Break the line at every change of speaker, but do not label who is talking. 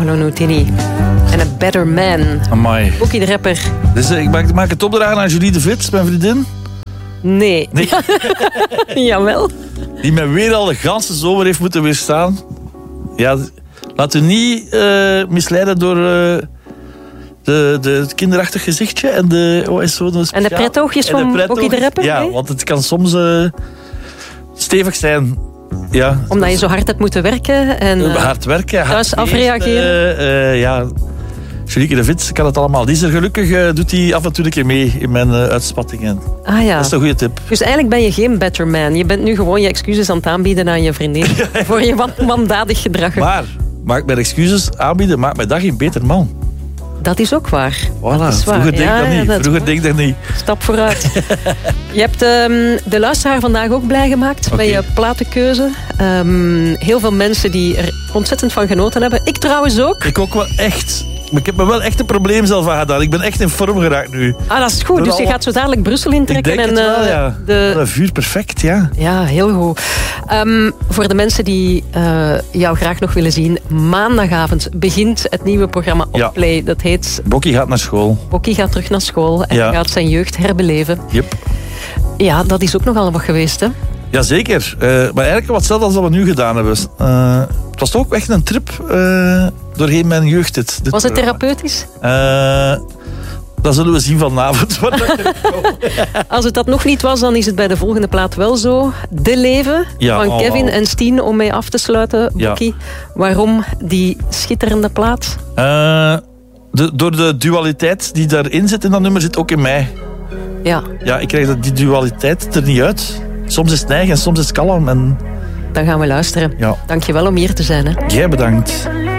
Carlo Nutini. En A Better Man.
Amai.
Boekie de rapper.
Dus ik maak het opdragen aan Julie de Vits, mijn vriendin.
Nee. Jawel.
Die mij weer al de ganse zomer heeft moeten weerstaan. Ja, laat u niet misleiden door het kinderachtig gezichtje en de... Oh, is zo
en de pretoogjes van Boekie de rapper?
Ja,
nee?
want het kan soms stevig zijn. Ja,
omdat je zo hard hebt moeten werken. En
hard werken.
thuis afreageren.
Ja, Julieke de Vits kan het allemaal. Die is er gelukkig, doet hij af en toe een keer mee in mijn uitspattingen.
Ah ja.
Dat is een goede tip.
Dus eigenlijk ben je geen better man. Je bent nu gewoon je excuses aan het aanbieden aan je vriendin. Voor je wandadig gedrag.
Maar, mag ik mijn excuses aanbieden, maakt mij dat geen beter man.
Dat is ook waar.
Voilà,
dat is waar.
vroeger denk ik dat niet.
Stap vooruit. Je hebt de luisteraar vandaag ook blij gemaakt met je platenkeuze. Heel veel mensen die er ontzettend van genoten hebben. Ik trouwens ook.
Ik ook wel echt. Maar ik heb me wel echt een probleem zelf aan gedaan. Ik ben echt in vorm geraakt nu.
Ah, dat is goed. Dus je gaat zo dadelijk Brussel intrekken.
Ik denk het wel, ja. Dat vuur perfect, ja.
Ja, heel goed. Voor de mensen die jou graag nog willen zien, maandagavond begint het nieuwe programma op Play. Dat heet...
Bokkie gaat naar school.
Bokkie gaat terug naar school en gaat zijn jeugd herbeleven.
Yep.
Ja, dat is ook nogal wat geweest, hè?
Jazeker. Maar eigenlijk wat hetzelfde als wat we nu gedaan hebben. Het was toch ook echt een trip doorheen mijn jeugd. Dit
was het therapeutisch?
Dat zullen we zien vanavond.
Als het dat nog niet was, dan is het bij de volgende plaat wel zo. De Leven van Kevin en Stien, om mee af te sluiten. Bokkie, waarom die schitterende plaat?
Door de dualiteit die daarin zit in dat nummer, zit ook in mij.
Ja.
Ja, ik krijg die dualiteit er niet uit. Soms is het neig en soms is het kalm. En...
Dan gaan we luisteren.
Ja.
Dank je wel om hier te zijn. Hè.
Jij bedankt.